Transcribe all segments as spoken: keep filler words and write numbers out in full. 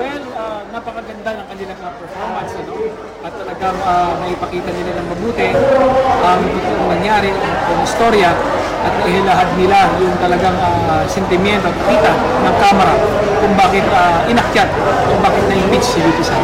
Well, uh, napakaganda ng kanilang uh, performance, ano? At talagang uh, naipakita nila ng mabuti ang totoong nangyari, ang istorya, at naihilahad nila yung talagang uh, sentimiento at kita ng Kamara kung bakit uh, inakyat, kung bakit na-impeach si Vicky Sara.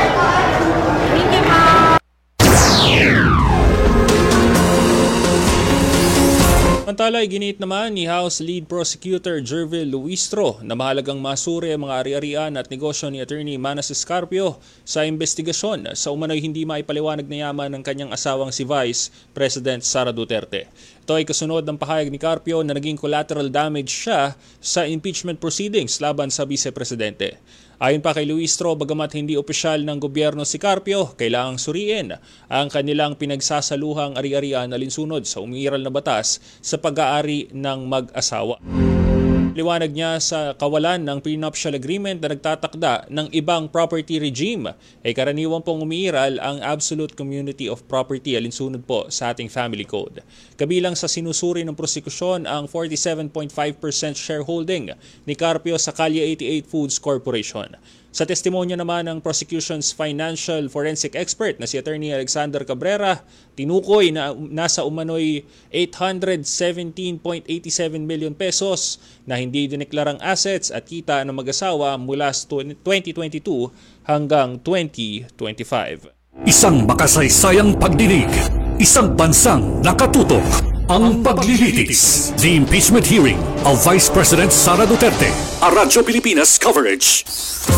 Samantala, iginit naman ni House Lead Prosecutor Jervil Luistro na mahalagang masuri ang mga ari-arian at negosyo ni Attorney Manas Escarpio sa investigasyon sa umano'y hindi maipaliwanag na yaman ng kanyang asawang si Vice President Sara Duterte. Ito ay kasunod ng pahayag ni Carpio na naging collateral damage siya sa impeachment proceedings laban sa Vice Presidente. Ayon pa kay Luistro, bagamat hindi opisyal ng gobyerno si Carpio, kailangang suriin ang kanilang pinagsasaluhang ari-arian alinsunod sa umiiral na batas sa pag-aari ng mag-asawa. Liwanag niya sa kawalan ng prenuptial agreement na nagtatakda ng ibang property regime ay karaniwang pong umiiral ang absolute community of property alinsunod po sa ating family code. Kabilang sa sinusuri ng prosekusyon ang forty-seven point five percent shareholding ni Carpio sa Calle eighty-eight Foods Corporation. Sa testimonya naman ng prosecution's financial forensic expert na si Attorney Alexander Cabrera, tinukoy na nasa umano'y eight hundred seventeen point eight seven million pesos na hindi dineklarang assets at kita ng mag-asawa mula twenty twenty-two hanggang twenty twenty-five. Isang makasaysayang pagdinig, isang bansang nakatutok. Ang paglilitis, the impeachment hearing of Vice President Sara Duterte, a Radyo Pilipinas coverage.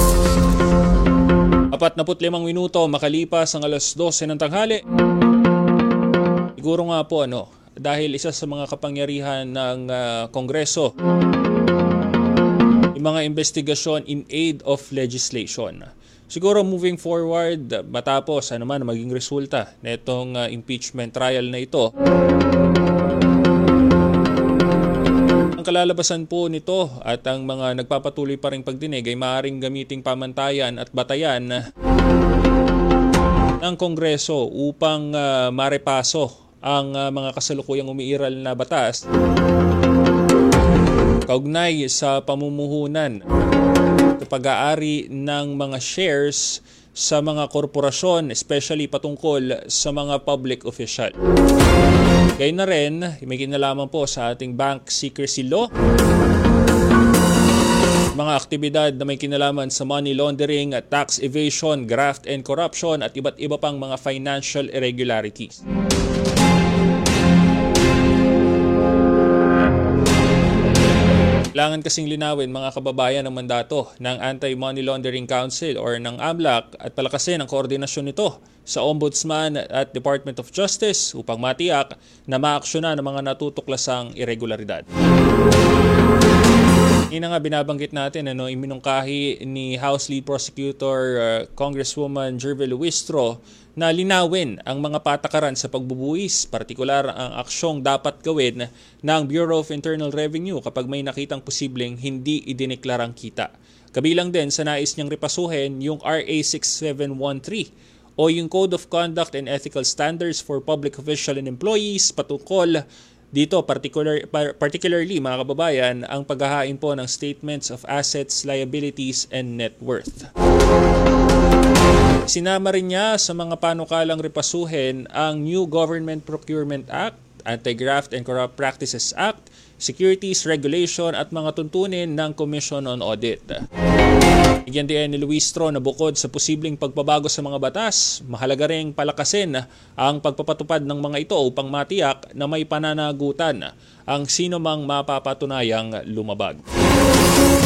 Apat na limang minuto makalipas ang alas dose ng tanghali. Siguro nga po ano, dahil isa sa mga kapangyarihan ng uh, Kongreso, yung mga investigasyon in aid of legislation. Siguro moving forward, matapos ano man maging resulta na itong uh, impeachment trial na ito, ang kalalabasan po nito at ang mga nagpapatuloy pa ring pagdinig ay maaaring gamiting pamantayan at batayan ng Kongreso upang uh, marepaso ang uh, mga kasalukuyang umiiral na batas kaugnay sa pamumuhunan sa pag-aari ng mga shares sa mga korporasyon, especially patungkol sa mga public official. Gayun na rin, may kinalaman po sa ating bank secrecy law, mga aktibidad na may kinalaman sa money laundering, tax evasion, graft and corruption at iba't iba pang mga financial irregularities. Kailangan kasing linawin mga kababayan ng mandato ng Anti-Money Laundering Council or ng A M L A C at palakasin ang koordinasyon nito sa Ombudsman at Department of Justice upang matiyak na maaksyonan ng mga natutuklasang irregularidad. Ina nga binabanggit natin ano, iminungkahi ni House Lead Prosecutor uh, Congresswoman Jervil Luistro na linawin ang mga patakaran sa pagbubuwis, partikular ang aksyong dapat gawin ng Bureau of Internal Revenue kapag may nakitang posibleng hindi idineklarang kita. Kabilang din sa nais niyang repasuhin yung R A six seven one three o yung Code of Conduct and Ethical Standards for Public Official and Employees patungkol dito, particular, particularly mga kababayan, ang paghahain po ng statements of assets, liabilities, and net worth. Sinama rin niya sa mga panukalang repasuhin ang New Government Procurement Act, Anti-Graft and Corrupt Practices Act, Securities Regulation at mga tuntunin ng Commission on Audit. Bigyan din ni Luistro na bukod sa posibleng pagbabago sa mga batas, mahalaga ring palakasin ang pagpapatupad ng mga ito upang matiyak na may pananagutan ang sino mang mapapatunayang lumabag.